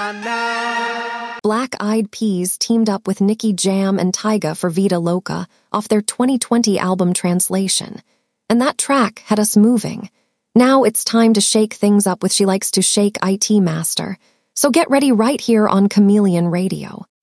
Black Eyed Peas teamed up with Nicky Jam and Tyga for Vida Loca off their 2020 album Translation. And that track had us moving. Now it's time to shake things up with She Likes to Shake IT Master. So get ready right here on Chameleon Radio.